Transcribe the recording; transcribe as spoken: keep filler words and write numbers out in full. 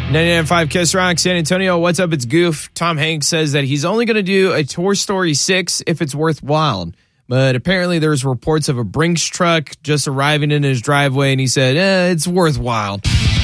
ninety-nine point five Kiss Rock, San Antonio. What's up? It's Goof. Tom Hanks says that he's only going to do a Toy Story six if it's worthwhile. But apparently there's reports of a Brinks truck just arriving in his driveway, and he said, eh, it's worthwhile.